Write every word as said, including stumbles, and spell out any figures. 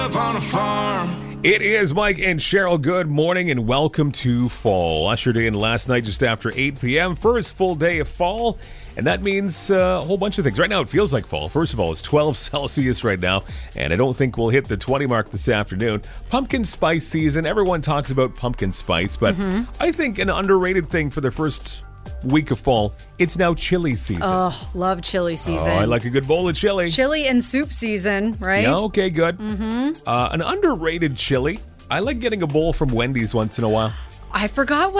On a farm. It is Mike and Cheryl. Good morning and welcome to fall. Ushered in last night just after eight p.m. First full day of fall, and that means uh, a whole bunch of things. Right now it feels like fall. First of all, it's twelve Celsius right now, and I don't think we'll hit the twenty mark this afternoon. Pumpkin spice season. Everyone talks about pumpkin spice, but mm-hmm. I think an underrated thing for the first week of fall, it's now chili season. Oh, love chili season. Oh, I like a good bowl of chili. Chili and soup season, right? Yeah, okay, good. Mm-hmm. Uh, an underrated chili. I like getting a bowl from Wendy's once in a while. I forgot